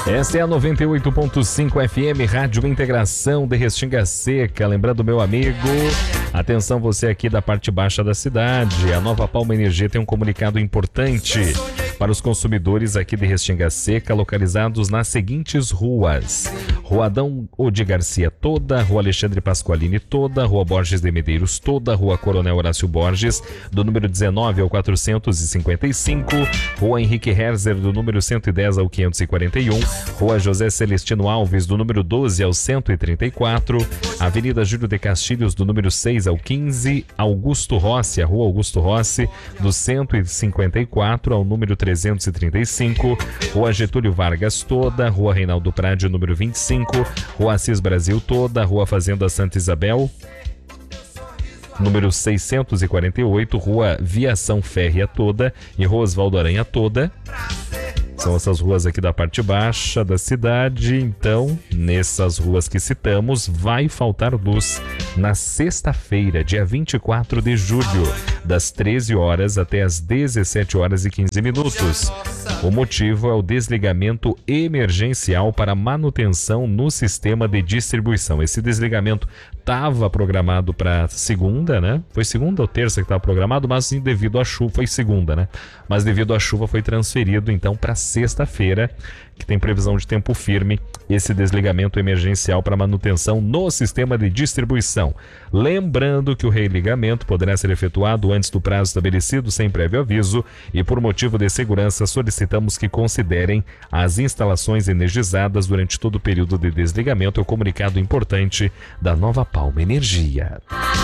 Essa é a 98.5 FM, Rádio Integração de Restinga Seca. Lembrando, meu amigo, atenção você aqui da parte baixa da cidade. A Nova Palma Energia tem um comunicado importante para os consumidores aqui de Restinga Seca, localizados nas seguintes ruas: Rua Adão Odi Garcia toda, Rua Alexandre Pasqualini toda, Rua Borges de Medeiros toda, Rua Coronel Horácio Borges, do número 19 ao 455, Rua Henrique Herzer, do número 110 ao 541, Rua José Celestino Alves, do número 12 ao 134, Avenida Júlio de Castilhos, do número 6 ao 15, Augusto Rossi, a Rua Augusto Rossi, do 154 ao número 335, Rua Getúlio Vargas toda, Rua Reinaldo Prádio, número 25, Rua Assis Brasil toda, Rua Fazenda Santa Isabel, número 648, Rua Viação Férrea toda e Rua Osvaldo Aranha toda. São essas ruas aqui da parte baixa da cidade. Então, nessas ruas que citamos, vai faltar luz na sexta-feira, dia 24 de julho, das 13 horas até as 17 horas e 15 minutos. O motivo é o desligamento emergencial para manutenção no sistema de distribuição. Esse desligamento estava programado para segunda, né? Foi segunda ou terça que estava programado, mas devido à chuva, foi segunda, né? Mas devido à chuva foi transferido então para sexta-feira, que tem previsão de tempo firme, esse desligamento emergencial para manutenção no sistema de distribuição. Lembrando que o religamento poderá ser efetuado antes do prazo estabelecido, sem prévio aviso, e por motivo de segurança solicitamos que considerem as instalações energizadas durante todo o período de desligamento. É o comunicado importante da Nova Palma Energia.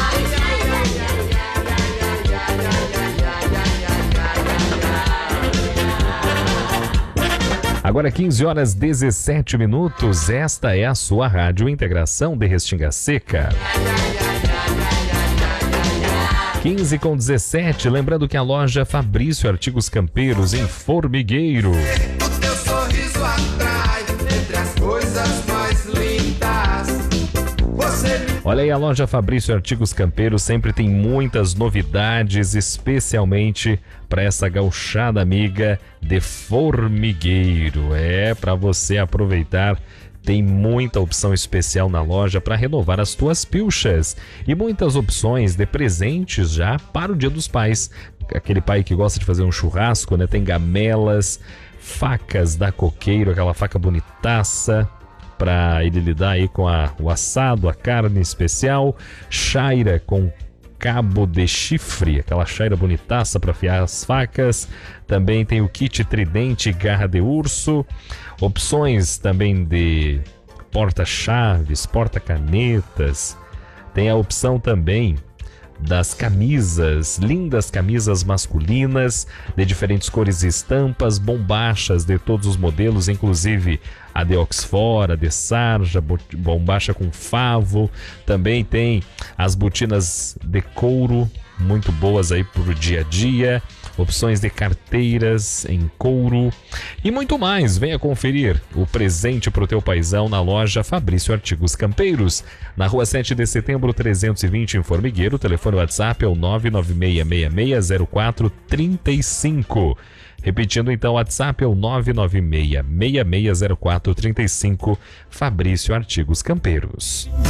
Agora 15 horas 17 minutos, esta é a sua Rádio Integração de Restinga Seca. 15:17, lembrando que a loja Fabrício Artigos Campeiros em Formigueiro. O teu sorriso atrai entre as coisas mais lindas. Olha aí, a loja Fabrício Artigos Campeiros sempre tem muitas novidades, especialmente para essa gauchada amiga de Formigueiro. É, para você aproveitar, tem muita opção especial na loja para renovar as tuas pilchas e muitas opções de presentes já para o Dia dos Pais. Aquele pai que gosta de fazer um churrasco, né? Tem gamelas, facas da Coqueiro, aquela faca bonitaça para ele lidar aí com o assado, a carne especial, chaira com cabo de chifre, aquela chaira bonitaça para afiar as facas. Também tem o kit tridente garra de urso, opções também de porta-chaves, porta-canetas. Tem a opção também das camisas, lindas camisas masculinas de diferentes cores e estampas, bombachas de todos os modelos, inclusive a de Oxford, a de sarja, bombacha com favo. Também tem as botinas de couro, muito boas aí pro dia a dia, opções de carteiras em couro e muito mais. Venha conferir o presente pro teu paizão na loja Fabrício Artigos Campeiros, na rua 7 de setembro 320 em Formigueiro. O telefone WhatsApp é o 996660435. Repetindo então, o WhatsApp é o 996660435, Fabrício Artigos Campeiros.